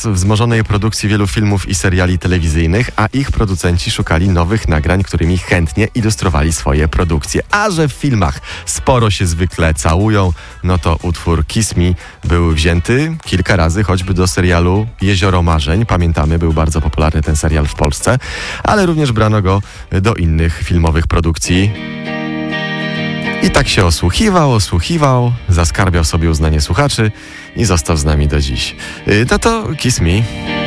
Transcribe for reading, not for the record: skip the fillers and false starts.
czas wzmożonej produkcji wielu filmów i seriali telewizyjnych, a ich producenci szukali nowych nagrań, którymi chętnie ilustrowali swoje produkcje. A że w filmach sporo się zwykle całują, no to utwór Kiss Me był wzięty kilka razy, choćby do serialu Jezioro Marzeń. Pamiętamy, był bardzo popularny ten serial w Polsce, ale również brano go do innych filmowych produkcji. I tak się osłuchiwał, zaskarbiał sobie uznanie słuchaczy i został z nami do dziś. No to Kiss Me.